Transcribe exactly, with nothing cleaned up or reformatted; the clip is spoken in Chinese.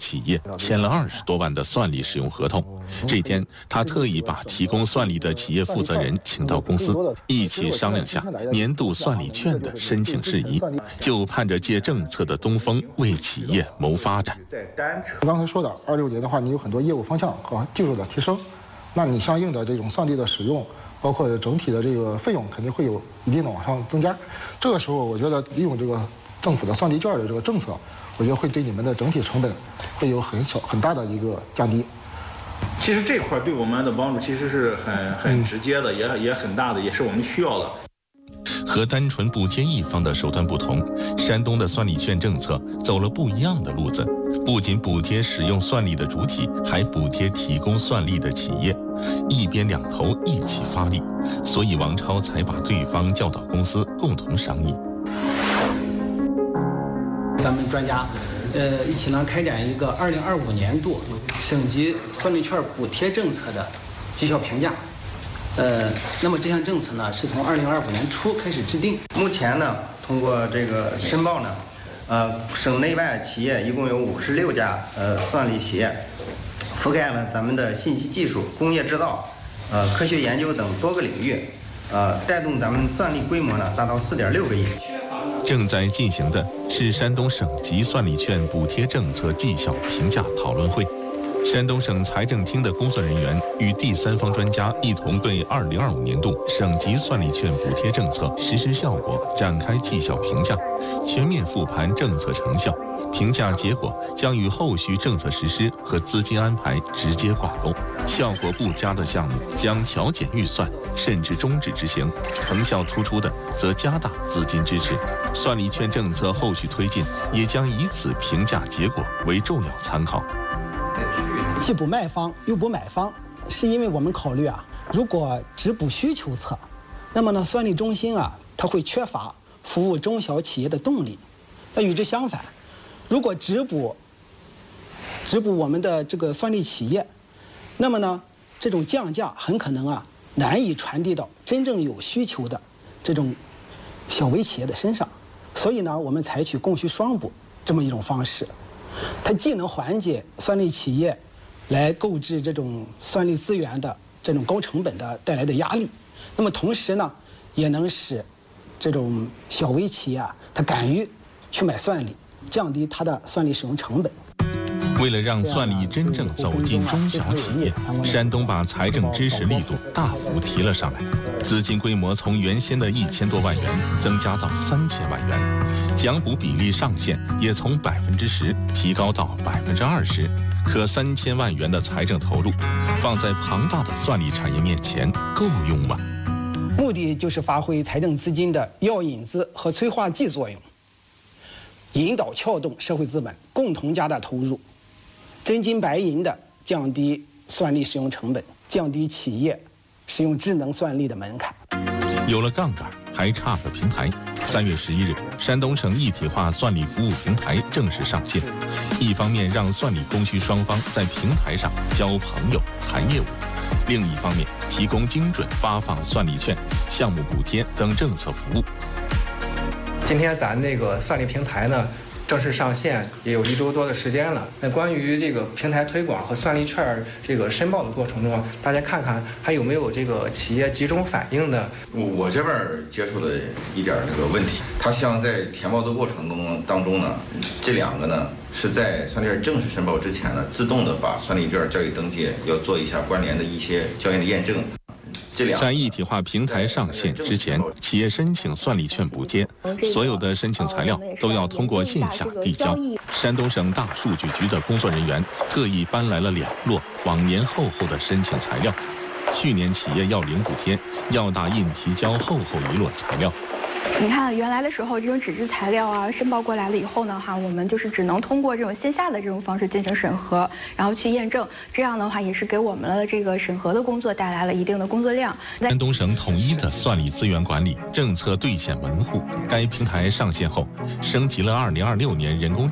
企业签了二十多万的算力使用合同。这天，他特意把提供算力的企业负责人请到公司，一起商量下年度算力券的申请事宜，就盼着借政策的东风为企业谋发展。 刚才说的二六年的话，你有很多业务方向和技术的提升，那你相应的这种算力的使用，包括整体的这个费用肯定会有一定的往上增加。这个时候，我觉得利用这个政府的算力券的这个政策，我觉得会对你们的整体成本会有很小很大的一个降低。 其实这块对我们的帮助其实是很很直接的，也也很大的，也是我们需要的。 和单纯补贴一方的手段不同，山东的算力券政策走了不一样的路子，不仅补贴使用算力的主体，还补贴提供算力的企业，一边两头一起发力，所以王超才把对方叫到公司共同商议。 咱们专家，呃，一起呢开展一个二零二五年度省级算力券补贴政策的绩效评价。呃，那么这项政策呢，是从二零二五年初开始制定。 目前呢，通过这个申报呢，呃，省内外企业一共有五十六家呃算力企业，覆盖了咱们的信息技术、工业制造、呃科学研究等多个领域，呃，带动咱们算力规模呢达到四点六个亿。 正在进行的是山东省级算力券补贴政策绩效评价讨论会。山东省财政厅的工作人员与第三方专家一同对二零二五年度省级算力券补贴政策实施效果展开绩效评价，全面复盘政策成效。评价结果将与后续政策实施和资金安排直接挂钩，效果不佳的项目将调减预算，甚至终止执行；成效突出的则加大资金支持。算力券政策后续推进也将以此评价结果为重要参考。 既补卖方又补买方，是因为我们考虑啊，如果只补需求侧，那么呢，算力中心啊，它会缺乏服务中小企业的动力。那与之相反，如果只补只补我们的这个算力企业，那么呢，这种降价很可能啊，难以传递到真正有需求的这种小微企业的身上。所以呢，我们采取供需双补这么一种方式，它既能缓解算力企业来购置这种算力资源的这种高成本的带来的压力，那么同时呢，也能使这种小微企业啊，它敢于去买算力，降低它的算力使用成本。 为了让算力真正走进中小企业，山东把财政支持力度大幅提了上来，资金规模从原先的一千多万元增加到三千万元，奖补比例上限也从百分之十提高到百分之二十。可三千万元的财政投入，放在庞大的算力产业面前，够用吗？ 目的就是发挥财政资金的药引子和催化剂作用，引导撬动社会资本共同加大投入，真金白银的降低算力使用成本，降低企业使用智能算力的门槛。 有了杠杆，还差个平台。三月十一日，山东省一体化算力服务平台正式上线。一方面让算力供需双方在平台上交朋友、谈业务；另一方面提供精准发放算力券、项目补贴等政策服务。 今天咱这个算力平台呢，正式上线也有一周多的时间了。那关于这个平台推广和算力券这个申报的过程中，大家看看还有没有这个企业集中反映的？ 我这边接触了一点这个问题，它像在填报的过程中当中呢，这两个呢是在算力券正式申报之前呢，自动的把算力券交易登记要做一下关联的一些交易的验证。 在一体化平台上线之前，企业申请算力券补贴，所有的申请材料都要通过线下递交。山东省大数据局的工作人员特意搬来了两摞往年厚厚的申请材料。去年企业要领补贴，要打印提交厚厚一摞材料。 你看，原来的时候，这种纸质材料啊，申报过来了以后呢，哈，我们就是只能通过这种线下的这种方式进行审核，然后去验证。这样的话，也是给我们的这个审核的工作带来了一定的工作量。 山东省统一的算力资源管理政策兑现门户，该平台上线后，升级了二零二六年人工